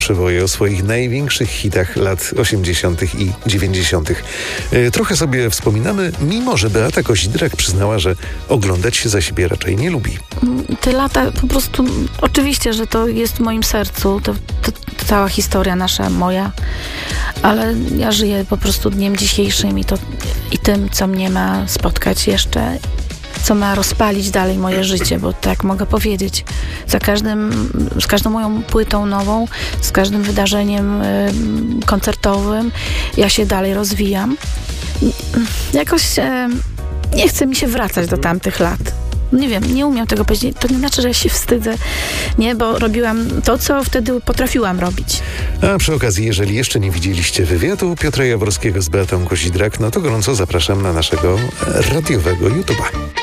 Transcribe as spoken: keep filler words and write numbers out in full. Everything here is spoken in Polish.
przywoje o swoich największych hitach lat osiemdziesiątych i dziewięćdziesiątych. E, trochę sobie wspominamy, mimo że Beata Kozidrak przyznała, że oglądać się za siebie raczej nie lubi. Te lata po prostu, oczywiście, że to jest w moim sercu, to, to, to cała historia nasza, moja, ale ja żyję po prostu dniem dzisiejszym i, to, i tym, co mnie ma spotkać jeszcze, co ma rozpalić dalej moje życie, bo tak mogę powiedzieć. Za każdym, z każdą moją płytą nową, z każdym wydarzeniem y, koncertowym ja się dalej rozwijam. Jakoś y, nie chce mi się wracać do tamtych lat. Nie wiem, nie umiem tego powiedzieć. To nie znaczy, że ja się wstydzę, nie, bo robiłam to, co wtedy potrafiłam robić. A przy okazji, jeżeli jeszcze nie widzieliście wywiadu Piotra Jaworskiego z Beatą Kozidrak, no to gorąco zapraszam na naszego radiowego YouTube'a.